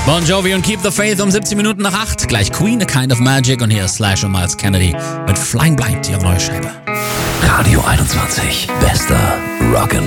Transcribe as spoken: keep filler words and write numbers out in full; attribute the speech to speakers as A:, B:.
A: Bon Jovi und Keep the Faith um siebzehn Minuten nach acht. Gleich Queen, A Kind of Magic und hier ist Slash und Miles Kennedy mit Flying Blind, ihre neue Scheibe.
B: Radio einundzwanzig, bester Rock'n'Roll.